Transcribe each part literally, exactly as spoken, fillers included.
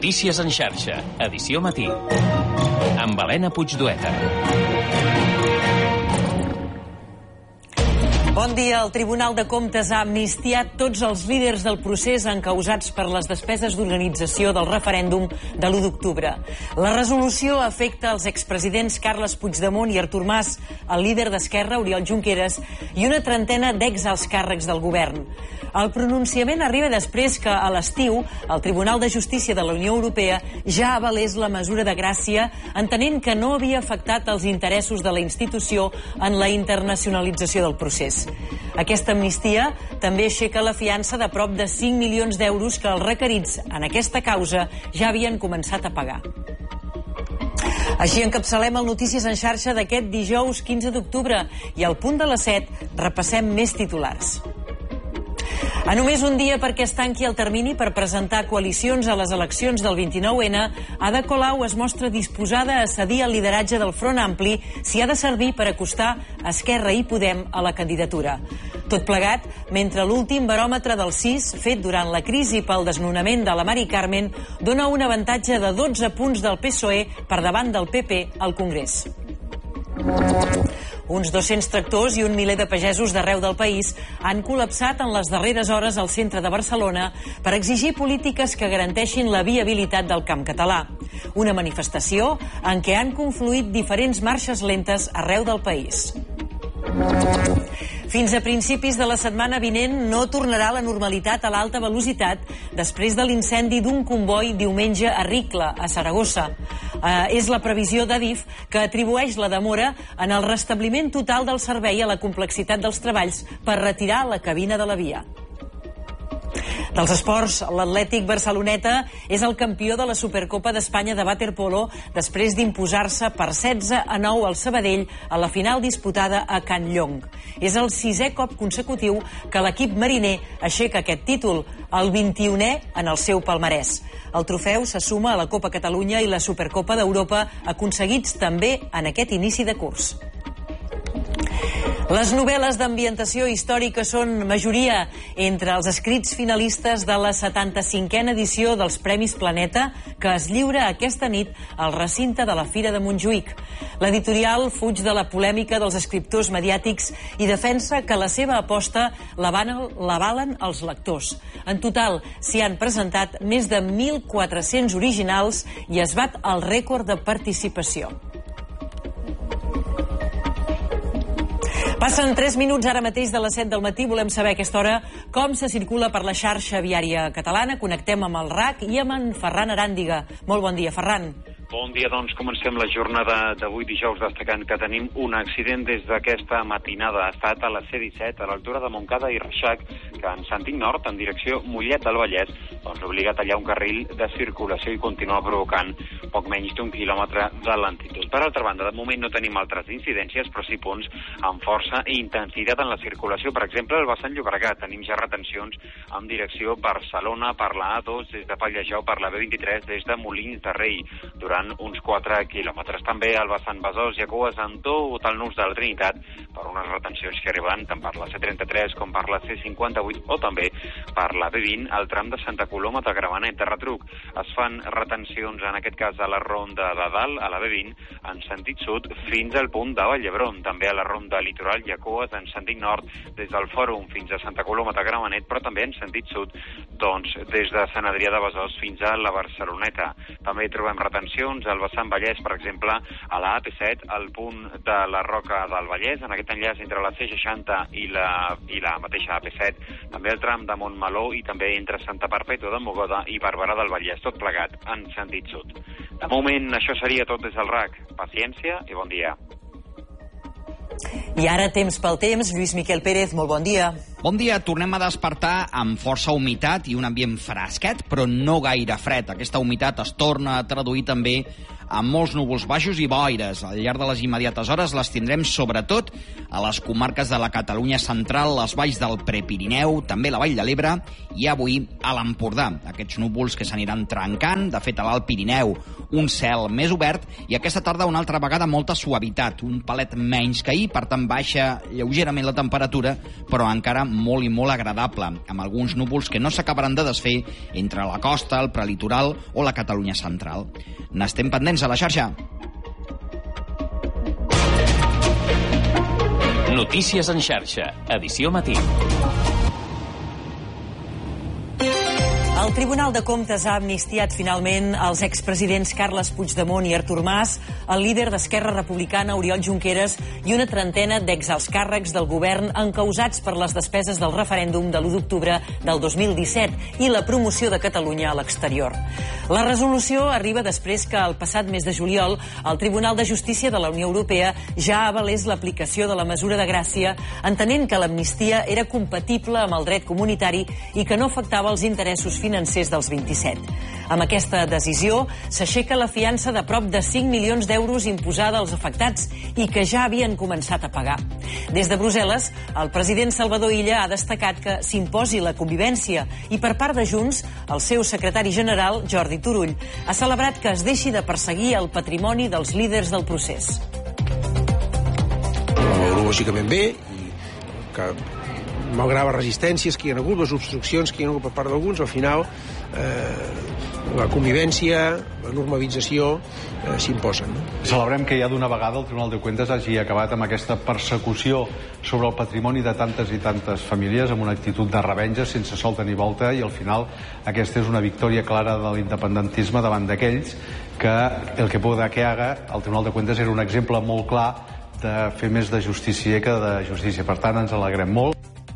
Notícies en xarxa, edició matí. Amb Helena Puigdueta. Bon dia. El Tribunal de Comptes ha amnistiat tots els líders del procés encausats per les despeses d'organització del referèndum de l'u d'octubre. La resolució afecta els expresidents Carles Puigdemont i Artur Mas, el líder d'Esquerra, Oriol Junqueras, i una trentena d'ex-alts càrrecs del govern. El pronunciament arriba després que, a l'estiu, el Tribunal de Justícia de la Unió Europea ja avalés la mesura de gràcia, entenent que no havia afectat els interessos de la institució en la internacionalització del procés. Aquesta amnistia també aixeca la fiança de prop de cinc milions d'euros que els requerits en aquesta causa ja havien començat a pagar. Així encapçalem el Notícies en xarxa d'aquest dijous quinze d'octubre i al punt de les set repassem més titulars. A només un dia perquè es tanqui el termini per presentar coalicions a les eleccions del vint-i-nou ene, Ada Colau es mostra disposada a cedir el lideratge del Front Ampli si ha de servir per acostar Esquerra i Podem a la candidatura. Tot plegat, mentre l'últim baròmetre del C I S, fet durant la crisi pel desnonament de la Mari Carmen, dona un avantatge de dotze punts del P S O E per davant del P P al Congrés. Uns dos-cents tractors i un miler de pagesos d'arreu del país han col·lapsat en les darreres hores al centre de Barcelona per exigir polítiques que garanteixin la viabilitat del camp català. Una manifestació en què han confluït diferents marxes lentes arreu del país. Fins a principis de la setmana vinent no tornarà la normalitat a l'alta velocitat després de l'incendi d'un comboi diumenge a Ricla, a Saragossa. Eh, és la previsió d'Adif que atribueix la demora en el restabliment total del servei a la complexitat dels treballs per retirar la cabina de la via. Dels esports, l'Atlètic Barceloneta és el campió de la Supercopa d'Espanya de waterpolo després d'imposar-se per setze a nou al Sabadell a la final disputada a Can Llong. És el sisè cop consecutiu que l'equip mariner aixeca aquest títol, el vint-i-unè en el seu palmarès. El trofeu se suma a la Copa Catalunya i la Supercopa d'Europa aconseguits també en aquest inici de curs. Les novel·les d'ambientació històrica són majoria entre els escrits finalistes de la setanta-cinquena edició dels Premis Planeta, que es lliura aquesta nit al recinte de la Fira de Montjuïc. L'editorial fuig de la polèmica dels escriptors mediàtics i defensa que la seva aposta l'avalen els lectors. En total, s'hi han presentat més de mil quatre-cents originals i es bat el rècord de participació. Passen tres minuts ara mateix de les set del matí. Volem saber a aquesta hora com se circula per la xarxa viària catalana. Connectem amb el R A C i amb en Ferran Aràndiga. Molt bon dia, Ferran. Bon dia, doncs comencem la jornada d'avui dijous destacant que tenim un accident des d'aquesta matinada. Ha estat a la C disset, a l'altura de Montcada i Reixac, que en sentit nord, en direcció Mollet del Vallès, doncs obliga a tallar un carril de circulació i continua provocant poc menys d'un quilòmetre de lentitud. Per altra banda, de moment no tenim altres incidències, però sí punts amb força i intensitat en la circulació. Per exemple, al vessant Llobregat tenim ja retencions en direcció Barcelona per la A dos des de Pallejà o per la B vint-i-tres des de Molins de Rei, durant uns quatre quilòmetres. També al vessant Besòs, Jacoas, Antó o tal Nus de la Trinitat per unes retencions que arriben tant per la C trenta-tres com per la C cinquanta-vuit o també per la B vint al tram de Santa Coloma de Gramenet de Retruc. Es fan retencions en aquest cas a la ronda de dalt, a la B vint, en sentit sud fins al punt de Vall d'Hebron. També a la ronda litoral Jacoas en sentit nord des del Fòrum fins a Santa Coloma de Gramenet, però també en sentit sud doncs des de Sant Adrià de Besòs fins a la Barceloneta. També trobem retencions al vessant Vallès, per exemple, a la A P set, al punt de la Roca del Vallès, en aquest enllaç entre la C seixanta i la, i la mateixa A P set, també el tram de Montmeló i també entre Santa Perpètua de Mogoda i Barberà del Vallès, tot plegat en sentit sud. De moment, això seria tot des del R A C. Paciència i bon dia. I ara temps pel temps. Lluís Miquel Pérez, molt bon dia. Bon dia, tornem a despertar amb força humitat i un ambient fresquet, però no gaire fred. Aquesta humitat es torna a traduir també amb molts núvols baixos i boires. Al llarg de les immediates hores les tindrem sobretot a les comarques de la Catalunya central, les valls del Prepirineu, també la Vall de l'Ebre i avui a l'Empordà. Aquests núvols que s'aniran trencant, de fet a l'Alt Pirineu un cel més obert i aquesta tarda una altra vegada molta suavitat, un palet menys que ahir, per tant baixa lleugerament la temperatura, però encara molt i molt agradable, amb alguns núvols que no s'acabaran de desfer entre la costa, el prelitoral o la Catalunya central. N'estem pendents a la xarxa. Notícies en xarxa, edició matí. El Tribunal de Comptes ha amnistiat finalment els expresidents Carles Puigdemont i Artur Mas, el líder d'Esquerra Republicana Oriol Junqueras i una trentena d'exalts càrrecs del govern encausats per les despeses del referèndum de l'u d'octubre del dos mil disset i la promoció de Catalunya a l'exterior. La resolució arriba després que el passat mes de juliol el Tribunal de Justícia de la Unió Europea ja avalés l'aplicació de la mesura de gràcia, entenent que l'amnistia era compatible amb el dret comunitari i que no afectava els interessos financers dels vint-i-set. Amb aquesta decisió s'aixeca la fiança de prop de cinc milions d'euros imposada als afectats i que ja havien començat a pagar. Des de Brussel·les, el president Salvador Illa ha destacat que s'imposi la convivència i per part de Junts, el seu secretari general, Jordi Turull, ha celebrat que es deixi de perseguir el patrimoni dels líders del procés. Lògicament bé, i que malgrat les resistències que hi ha hagut, les obstruccions que hi ha hagut per part d'alguns, al final eh, la convivència, la normalització eh, s'imposen. No? Celebrem que ja d'una vegada el Tribunal de Cuentas hagi acabat amb aquesta persecució sobre el patrimoni de tantes i tantes famílies amb una actitud de revenja sense solta ni volta, i al final aquesta és una victòria clara de l'independentisme davant d'aquells que el que pueda que haga el Tribunal de Cuentas era un exemple molt clar de fer més de justícia que de justícia. Per tant, ens alegrem molt.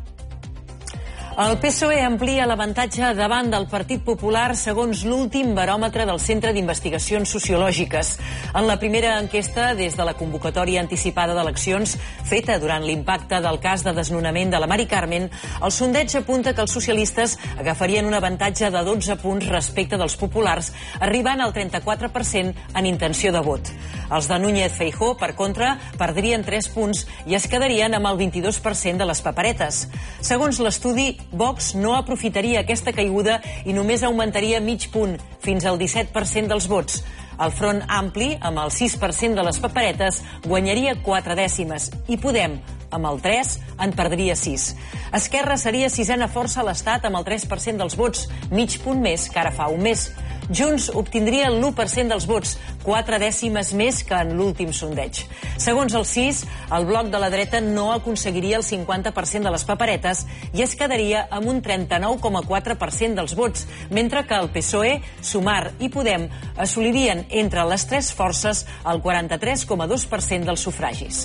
El P S O E amplia l'avantatge davant del Partit Popular segons l'últim baròmetre del Centre d'Investigacions Sociològiques. En la primera enquesta, des de la convocatòria anticipada d'eleccions, feta durant l'impacte del cas de desnonament de la Mari Carmen, el sondeig apunta que els socialistes agafarien un avantatge de dotze punts respecte dels populars, arribant al trenta-quatre per cent en intenció de vot. Els de Núñez Feijóo, per contra, perdrien tres punts i es quedarien amb el vint-i-dos per cent de les paperetes. Segons l'estudi, Vox no aprofitaria aquesta caiguda i només augmentaria mig punt, fins al disset per cent dels vots. El Front Ampli, amb el sis per cent de les paperetes, guanyaria quatre dècimes i Podem, amb el tres, en perdria sis. Esquerra seria sisena força a l'Estat amb el tres per cent dels vots, mig punt més que ara fa un mes. Junts obtindria l'u per cent dels vots, quatre dècimes més que en l'últim sondeig. Segons el sis, el bloc de la dreta no aconseguiria el cinquanta per cent de les paperetes i es quedaria amb un trenta-nou coma quatre per cent dels vots, mentre que el P S O E, Sumar i Podem assolirien entre les tres forces el quaranta-tres coma dos per cent dels sufragis.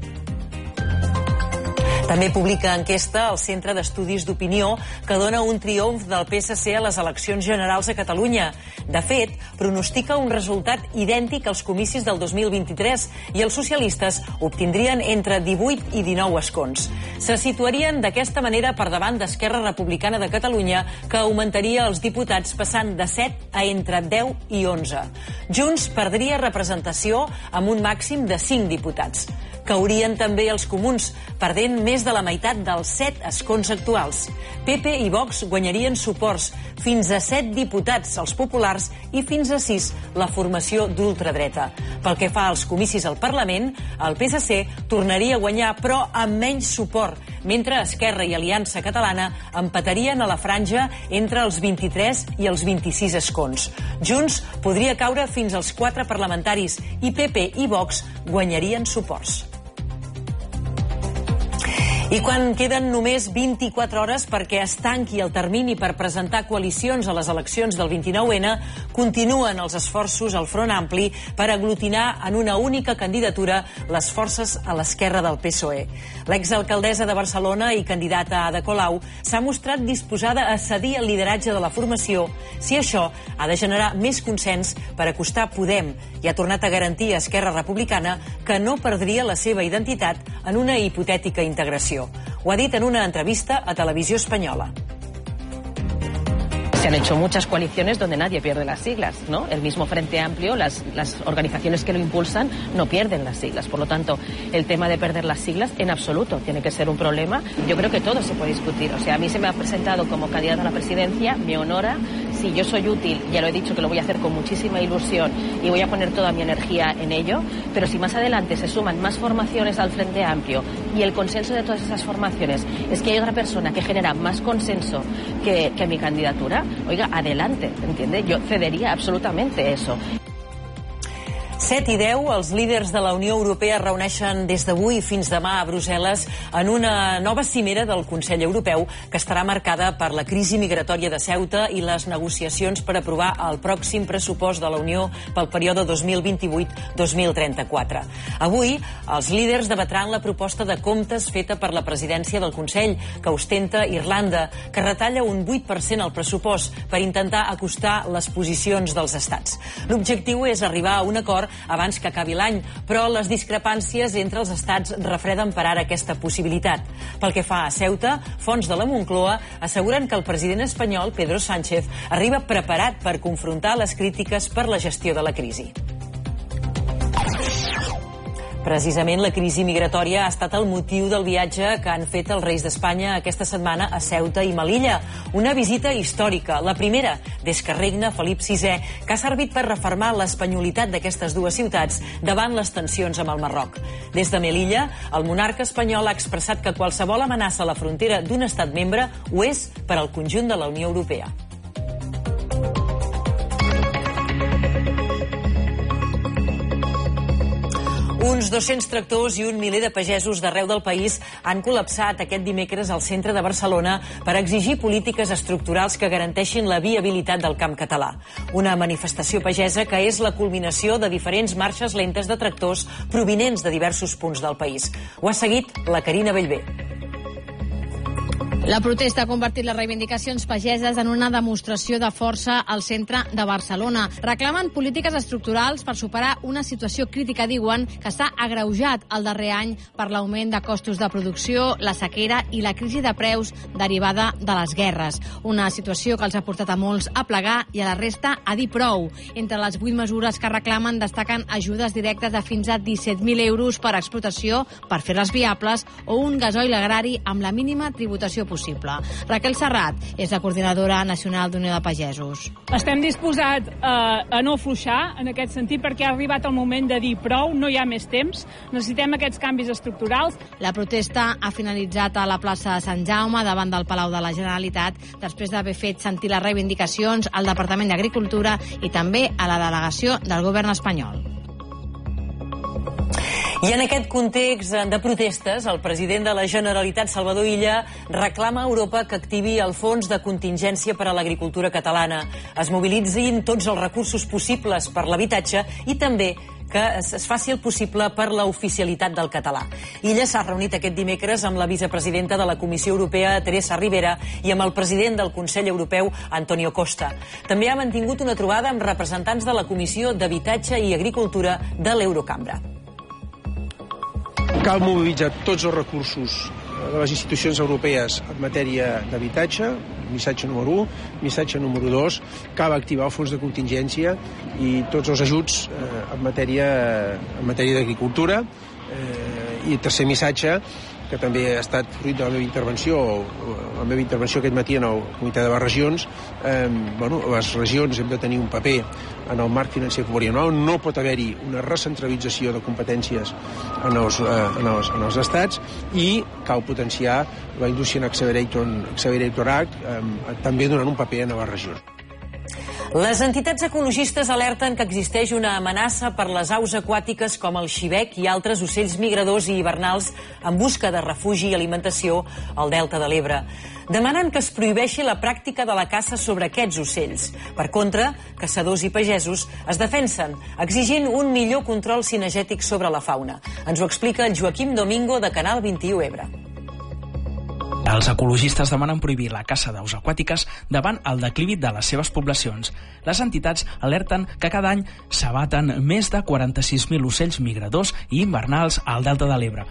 També publica enquesta al Centre d'Estudis d'Opinió que dona un triomf del P S C a les eleccions generals a Catalunya. De fet, pronostica un resultat idèntic als comicis del dos mil vint-i-tres i els socialistes obtindrien entre divuit i dinou escons. Se situarien d'aquesta manera per davant d'Esquerra Republicana de Catalunya, que augmentaria els diputats passant de set a entre deu i onze. Junts perdria representació amb un màxim de cinc diputats. Caurien també els comuns, perdent més de la meitat dels set escons actuals. P P i Vox guanyarien suports, fins a set diputats els populars i fins a sis la formació d'ultradreta. Pel que fa als comicis al Parlament, el P S C tornaria a guanyar, però amb menys suport, mentre Esquerra i Aliança Catalana empatarien a la franja entre els vint-i-tres i els vint-i-sis escons. Junts podria caure fins als quatre parlamentaris i P P i Vox guanyarien suports. I quan queden només vint-i-quatre hores perquè es tanqui el termini per presentar coalicions a les eleccions del vint-i-nou ene, continuen els esforços al Front Ampli per aglutinar en una única candidatura les forces a l'esquerra del P S O E. L'exalcaldessa de Barcelona i candidata Ada Colau s'ha mostrat disposada a cedir el lideratge de la formació si això ha de generar més consens per acostar Podem i ha tornat a garantir a Esquerra Republicana que no perdria la seva identitat en una hipotètica integració. Ho ha dit en una entrevista a Televisió Espanyola. Se han hecho muchas coaliciones donde nadie pierde las siglas, ¿no? El mismo Frente Amplio, las, las organizaciones que lo impulsan no pierden las siglas. Por lo tanto, el tema de perder las siglas en absoluto tiene que ser un problema. Yo creo que todo se puede discutir. O sea, a mí se me ha presentado como candidata a la presidencia, me honora. Si yo soy útil, ya lo he dicho que lo voy a hacer con muchísima ilusión y voy a poner toda mi energía en ello, pero si más adelante se suman más formaciones al Frente Amplio y el consenso de todas esas formaciones es que hay otra persona que genera más consenso que, que mi candidatura, oiga, adelante, ¿entiende? Yo cedería absolutamente eso. set i deu, els líders de la Unió Europea reuneixen des d'avui fins demà a Brussel·les en una nova cimera del Consell Europeu que estarà marcada per la crisi migratòria de Ceuta i les negociacions per aprovar el pròxim pressupost de la Unió pel període dos mil vint-i-vuit a dos mil trenta-quatre. Avui, els líders debatran la proposta de comptes feta per la presidència del Consell, que ostenta Irlanda, que retalla un vuit per cent al pressupost per intentar acostar les posicions dels estats. L'objectiu és arribar a un acord abans que acabi l'any, però les discrepàncies entre els estats refreden per ara aquesta possibilitat. Pel que fa a Ceuta, fonts de la Moncloa asseguren que el president espanyol, Pedro Sánchez, arriba preparat per confrontar les crítiques per la gestió de la crisi. Precisament la crisi migratòria ha estat el motiu del viatge que han fet els reis d'Espanya aquesta setmana a Ceuta i Melilla. Una visita històrica, la primera des que regna Felip sisè, que ha servit per refermar l'espanyolitat d'aquestes dues ciutats davant les tensions amb el Marroc. Des de Melilla, el monarca espanyol ha expressat que qualsevol amenaça a la frontera d'un estat membre ho és per al conjunt de la Unió Europea. Uns dos-cents tractors i un miler de pagesos d'arreu del país han col·lapsat aquest dimecres al centre de Barcelona per exigir polítiques estructurals que garanteixin la viabilitat del camp català. Una manifestació pagesa que és la culminació de diferents marxes lentes de tractors provinents de diversos punts del país. Ho ha seguit la Carina Bellver. La protesta ha convertit les reivindicacions pageses en una demostració de força al centre de Barcelona. Reclamen polítiques estructurals per superar una situació crítica, diuen, que s'ha agreujat el darrer any per l'augment de costos de producció, la sequera i la crisi de preus derivada de les guerres. Una situació que els ha portat a molts a plegar i a la resta a dir prou. Entre les vuit mesures que reclamen destaquen ajudes directes de fins a disset mil euros per explotació per fer-les viables o un gasoil agrari amb la mínima tributació possible. possible. Raquel Serrat és la coordinadora nacional d'Unió de Pagesos. Estem disposats a, a no afluixar en aquest sentit perquè ha arribat el moment de dir prou, no hi ha més temps, necessitem aquests canvis estructurals. La protesta ha finalitzat a la plaça de Sant Jaume davant del Palau de la Generalitat després d'haver fet sentir les reivindicacions al Departament d'Agricultura i també a la delegació del govern espanyol. I en aquest context de protestes, el president de la Generalitat, Salvador Illa, reclama a Europa que activi el fons de contingència per a l'agricultura catalana. Es mobilitzin tots els recursos possibles per l'habitatge i també que es faci el possible per l'oficialitat del català. Illa s'ha reunit aquest dimecres amb la vicepresidenta de la Comissió Europea, Teresa Ribera, i amb el president del Consell Europeu, Antonio Costa. També ha mantingut una trobada amb representants de la Comissió d'Habitatge i Agricultura de l'Eurocambra. Cal mobilitzar tots els recursos de les institucions europees en matèria d'habitatge, missatge número u. Missatge número dos, cal activar el fons de contingència i tots els ajuts eh, en matèria, en matèria d'agricultura. Eh, I tercer missatge, que també ha estat fruit de la meva intervenció, la meva intervenció aquest matí en el Comitè de les Regions, eh, bueno, les regions hem de tenir un paper en el marc financer plurianual, no pot haver-hi una recentralització de competències en els, eh, en els, en els estats i cal potenciar la Industrial Accelerator, Accelerator Act, eh, també donant un paper a les regions. Les entitats ecologistes alerten que existeix una amenaça per les aus aquàtiques com el xibec i altres ocells migradors i hivernals en busca de refugi i alimentació al Delta de l'Ebre. Demanen que es prohibeixi la pràctica de la caça sobre aquests ocells. Per contra, caçadors i pagesos es defensen, exigint un millor control cinegètic sobre la fauna. Ens ho explica el Joaquim Domingo, de Canal vint-i-u Ebre. Els ecologistes demanen prohibir la caça d'aus aquàtiques davant el declivi de les seves poblacions. Les entitats alerten que cada any s'abaten més de quaranta-sis mil ocells migradors i invernals al Delta de l'Ebre.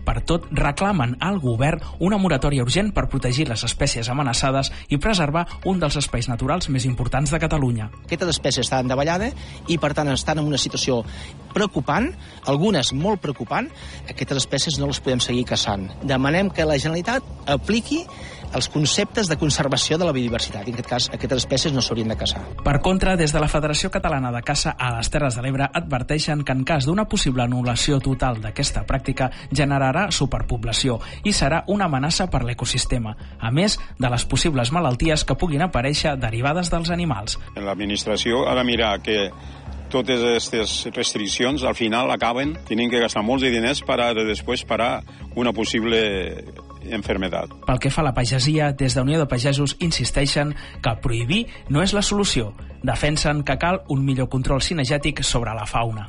Per tot, reclamen al govern una moratòria urgent per protegir les espècies amenaçades i preservar un dels espais naturals més importants de Catalunya. Aquestes espècies estan davallades i, per tant, estan en una situació preocupant, algunes molt preocupant. Aquestes espècies no les podem seguir caçant. Demanem que la Generalitat apliqui els conceptes de conservació de la biodiversitat. En aquest cas, aquestes espècies no s'haurien de caçar. Per contra, des de la Federació Catalana de Caça a les Terres de l'Ebre adverteixen que en cas d'una possible anul·lació total d'aquesta pràctica generarà superpoblació i serà una amenaça per l'ecosistema, a més de les possibles malalties que puguin aparèixer derivades dels animals. L'administració ha de mirar que totes aquestes restriccions al final acaben tenint que gastar molts de diners per a després parar una possible enfermedad. Pel que fa a la pagesia, des de Unió de Pagesos insisteixen que prohibir no és la solució. Defensen que cal un millor control cinegètic sobre la fauna.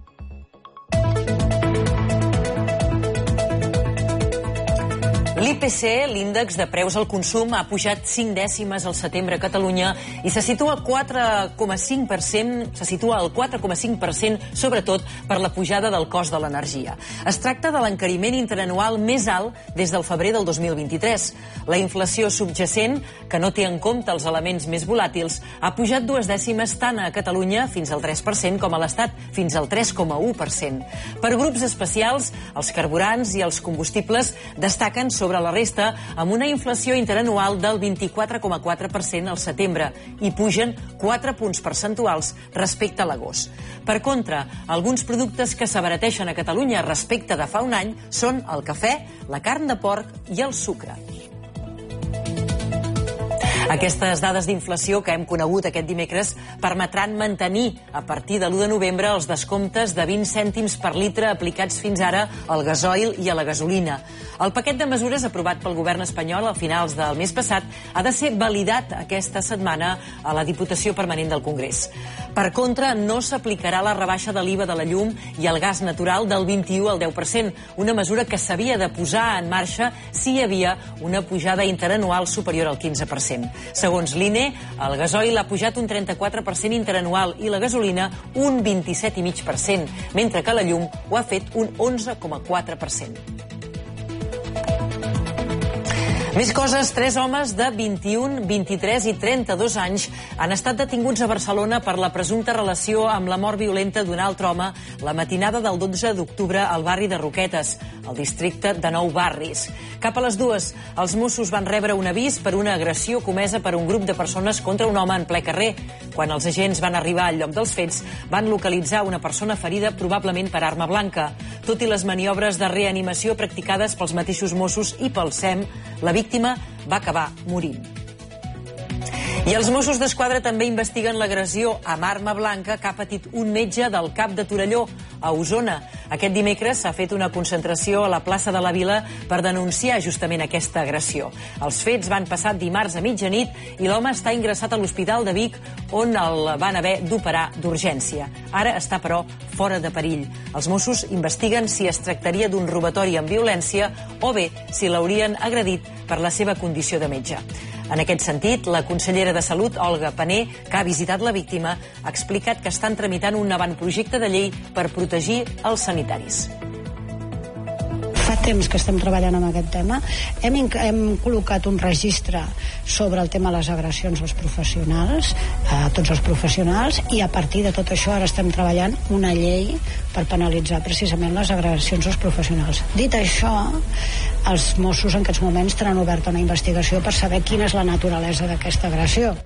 L'I P C, l'índex de preus al consum, ha pujat cinc dècimes al setembre a Catalunya i se situa quatre coma cinc per cent, se situa al quatre coma cinc per cent, sobretot per la pujada del cost de l'energia. Es tracta de l'encariment interanual més alt des del febrer del dos mil vint-i-tres. La inflació subjacent, que no té en compte els elements més volàtils, ha pujat dues dècimes tant a Catalunya, fins al tres per cent, com a l'Estat, fins al tres coma u per cent. Per grups especials, els carburants i els combustibles destaquen sobre sobre la resta, amb una inflació interanual del vint-i-quatre coma quatre per cent al setembre i pugen quatre punts percentuals respecte a l'agost. Per contra, alguns productes que s'abarateixen a Catalunya respecte de fa un any són el cafè, la carn de porc i el sucre. Aquestes dades d'inflació que hem conegut aquest dimecres permetran mantenir a partir de l'u de novembre els descomptes de vint cèntims per litre aplicats fins ara al gasoil i a la gasolina. El paquet de mesures aprovat pel govern espanyol a finals del mes passat ha de ser validat aquesta setmana a la Diputació Permanent del Congrés. Per contra, no s'aplicarà la rebaixa de l'I V A de la llum i el gas natural del vint-i-u al deu per cent, una mesura que s'havia de posar en marxa si hi havia una pujada interanual superior al quinze per cent. Segons l'I N E, el gasoil ha pujat un trenta-quatre per cent interanual i la gasolina un vint-i-set coma cinc per cent, mentre que la llum ho ha fet un onze coma quatre per cent. Més coses, tres homes de vint-i-un, vint-i-tres i trenta-dos anys han estat detinguts a Barcelona per la presumpta relació amb la mort violenta d'un altre home la matinada del dotze d'octubre al barri de Roquetes, al districte de Nou Barris. Cap a les dues, els Mossos van rebre un avís per una agressió comesa per un grup de persones contra un home en ple carrer. Quan els agents van arribar al lloc dels fets, van localitzar una persona ferida probablement per arma blanca. Tot i les maniobres de reanimació practicades pels mateixos Mossos i pel S E M, la víctima va acabar morint. I els Mossos d'Esquadra també investiguen l'agressió amb arma blanca que ha patit un metge del Cap de Torelló, a Osona. Aquest dimecres s'ha fet una concentració a la plaça de la Vila per denunciar justament aquesta agressió. Els fets van passar dimarts a mitjanit i l'home està ingressat a l'Hospital de Vic, on el van haver d'operar d'urgència. Ara està, però, fora de perill. Els Mossos investiguen si es tractaria d'un robatori amb violència o bé si l'haurien agredit per la seva condició de metge. En aquest sentit, la consellera de Salut, Olga Pané, que ha visitat la víctima, ha explicat que estan tramitant un avantprojecte de llei per protegir els sanitaris. Fa temps que estem treballant amb aquest tema. Hem, hem col·locat un registre sobre el tema de les agressions als professionals, a tots els professionals, i a partir de tot això ara estem treballant una llei per penalitzar precisament les agressions als professionals. Dit això, els Mossos en aquests moments tenen oberta una investigació per saber quina és la naturalesa d'aquesta agressió.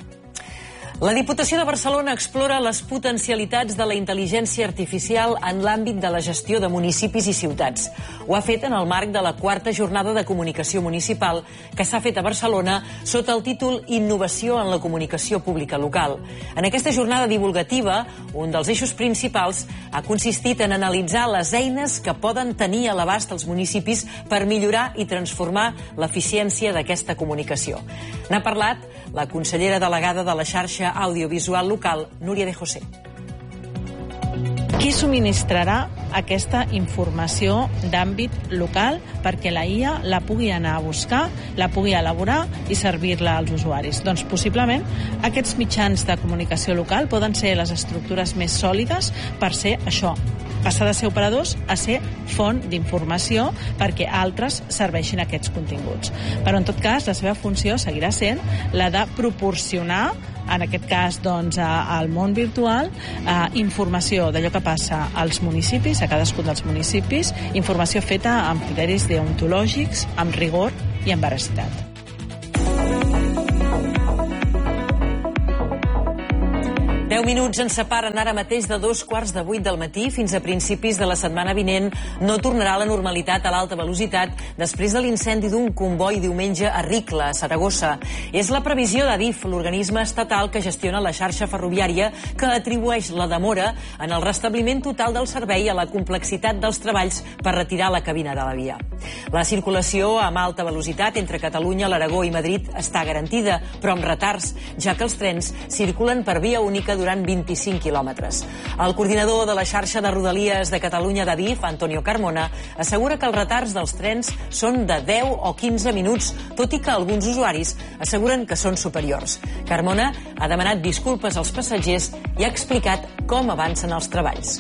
La Diputació de Barcelona explora les potencialitats de la intel·ligència artificial en l'àmbit de la gestió de municipis i ciutats. Ho ha fet en el marc de la quarta jornada de comunicació municipal que s'ha fet a Barcelona sota el títol Innovació en la comunicació pública local. En aquesta jornada divulgativa, un dels eixos principals ha consistit en analitzar les eines que poden tenir a l'abast els municipis per millorar i transformar l'eficiència d'aquesta comunicació. N'ha parlat la consellera delegada de la xarxa audiovisual local, Núria de José. Qui subministrarà aquesta informació d'àmbit local perquè la I A la pugui anar a buscar, la pugui elaborar i servir-la als usuaris? Doncs possiblement aquests mitjans de comunicació local poden ser les estructures més sòlides per ser això, passar de ser operadors a ser font d'informació perquè altres serveixin aquests continguts. Però, en tot cas, la seva funció seguirà sent la de proporcionar, en aquest cas, doncs, al món virtual, eh, informació d'allò que passa als municipis, a cadascun dels municipis, informació feta amb criteris deontològics, amb rigor i amb veracitat. deu minuts ens separen ara mateix de dos quarts de vuit del matí. Fins a principis de la setmana vinent no tornarà a la normalitat a l'alta velocitat després de l'incendi d'un comboi diumenge a Ricla, a Saragossa. És la previsió d'Adif, l'organisme estatal que gestiona la xarxa ferroviària, que atribueix la demora en el restabliment total del servei a la complexitat dels treballs per retirar la cabina de la via. La circulació amb alta velocitat entre Catalunya, l'Aragó i Madrid està garantida, però amb retards, ja que els trens circulen per via única durant vint-i-cinc quilòmetres. El coordinador de la xarxa de Rodalies de Catalunya d'Adif, Antonio Carmona, assegura que els retards dels trens són de deu o quinze minuts, tot i que alguns usuaris asseguren que són superiors. Carmona ha demanat disculpes als passatgers i ha explicat com avancen els treballs.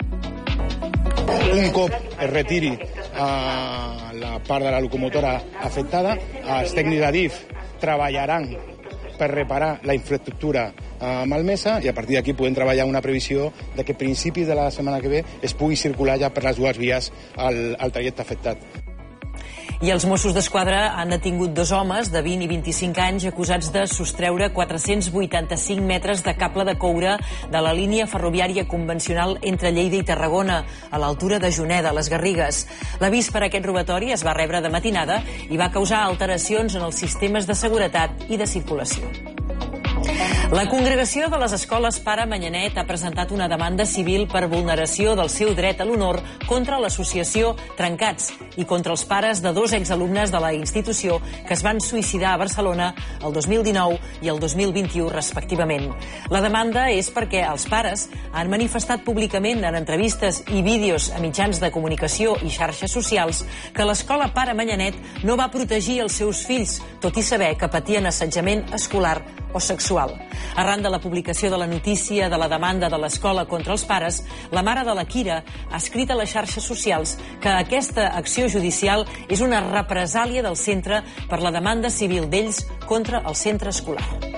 Un cop es retiri a la part de la locomotora afectada, els tècnics d'Adif treballaran per reparar la infraestructura malmesa i a partir d'aquí podem treballar una previsió de que a principis de la setmana que ve es pugui circular ja per les dues vies al, al trajecte afectat. I els Mossos d'Esquadra han detingut dos homes de vint i vint-i-cinc anys acusats de sostreure quatre-cents vuitanta-cinc metres de cable de coure de la línia ferroviària convencional entre Lleida i Tarragona, a l'altura de Juneda, a les Garrigues. L'avís per a aquest robatori es va rebre de matinada i va causar alteracions en els sistemes de seguretat i de circulació. La Congregació de les Escoles Pare Manyanet ha presentat una demanda civil per vulneració del seu dret a l'honor contra l'associació Trencats i contra els pares de dos exalumnes de la institució que es van suïcidar a Barcelona el dos mil dinou i el dos mil vint-i-u, respectivament. La demanda és perquè els pares han manifestat públicament en entrevistes i vídeos a mitjans de comunicació i xarxes socials que l'escola Pare Manyanet no va protegir els seus fills, tot i saber que patien assetjament escolar o sexual. Arran de la publicació de la notícia de la demanda de l'escola contra els pares, la mare de la Kira ha escrit a les xarxes socials que aquesta acció judicial és una represàlia del centre per la demanda civil d'ells contra el centre escolar.